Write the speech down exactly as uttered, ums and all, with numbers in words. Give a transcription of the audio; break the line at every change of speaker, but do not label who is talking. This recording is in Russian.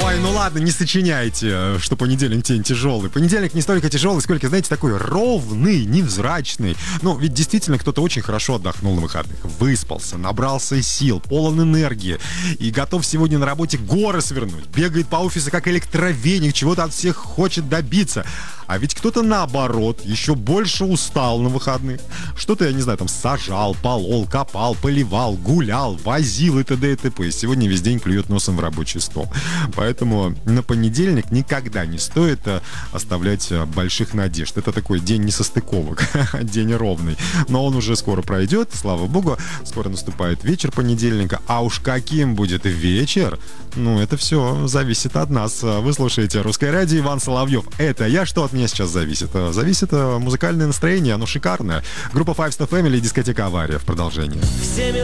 Ой, ну ладно, не сочиняйте, что понедельник день тяжелый. Понедельник не столько тяжелый, сколько, знаете, такой ровный, невзрачный. Ну, ведь действительно кто-то очень хорошо отдохнул на выходных, выспался, набрался сил, полон энергии и готов сегодня на работе горы свернуть. Бегает по офису как электровеник, чего-то от всех хочет добиться. А ведь кто-то, наоборот, еще больше устал на выходных. Что-то, я не знаю, там сажал, полол, копал, поливал, гулял, возил и т.д. и т.п. И сегодня весь день клюет носом в рабочий стол. Поэтому на понедельник никогда не стоит оставлять больших надежд. Это такой день несостыковок, день ровный. Но он уже скоро пройдет, слава богу. Скоро наступает вечер понедельника. А уж каким будет вечер, ну, это все зависит от нас. Вы слушаете «Русское радио», Иван Соловьев. Это я, что от меня сейчас зависит? Зависит музыкальное настроение, оно шикарное. Группа Five Star Family, дискотека «Авария» в продолжении.